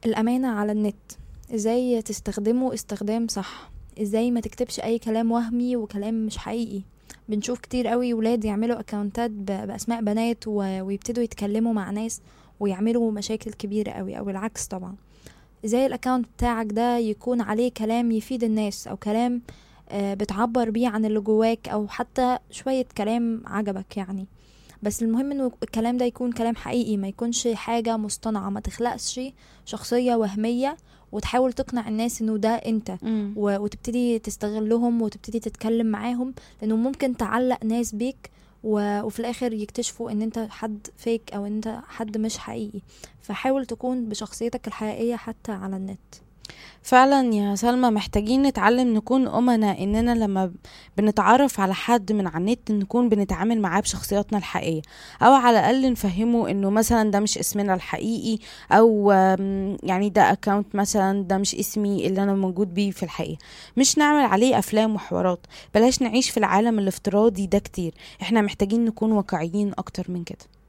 الأمانة على النت، ازاي تستخدمه استخدام صح، ازاي ما تكتبش اي كلام وهمي وكلام مش حقيقي. بنشوف كتير قوي ولاد يعملوا اكاونتات باسماء بنات ويبتدوا يتكلموا مع ناس ويعملوا مشاكل كبيرة قوي، او العكس طبعا. ازاي الاكاونت بتاعك ده يكون عليه كلام يفيد الناس، او كلام بتعبر بيه عن اللي جواك، او حتى شوية كلام عجبك يعني. بس المهم انه الكلام ده يكون كلام حقيقي، ما يكونش حاجة مصطنعة، ما تخلقش شخصية وهمية وتحاول تقنع الناس انه ده انت، مم. وتبتدي تستغلهم وتبتدي تتكلم معاهم، لانه ممكن تعلق ناس بيك وفي الاخر يكتشفوا ان انت حد فيك او ان انت حد مش حقيقي. فحاول تكون بشخصيتك الحقيقية حتى على النت. فعلا يا سلمى، محتاجين نتعلم نكون أمنا، إننا لما بنتعرف على حد من على النت نكون بنتعامل معاه بشخصياتنا الحقيقية، أو على الأقل نفهمه إنه مثلا ده مش اسمنا الحقيقي، أو يعني ده أكاونت مثلا، ده مش اسمي اللي أنا موجود بيه في الحقيقة. مش نعمل عليه أفلام وحوارات، بلاش نعيش في العالم الافتراضي ده كتير. احنا محتاجين نكون واقعيين أكتر من كده.